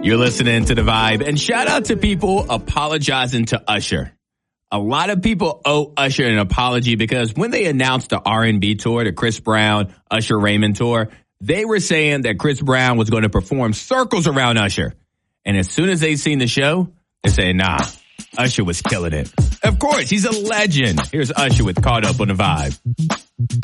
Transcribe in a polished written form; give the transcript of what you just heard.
You're listening to The Vibe, and shout out to people apologizing to Usher. A lot of people owe Usher an apology because when they announced the R&B tour, the Chris Brown, Usher Raymond tour, they were saying that Chris Brown was going to perform circles around Usher. And as soon as they seen the show, they said, nah, Usher was killing it. Of course, he's a legend. Here's Usher with Caught Up on The Vibe.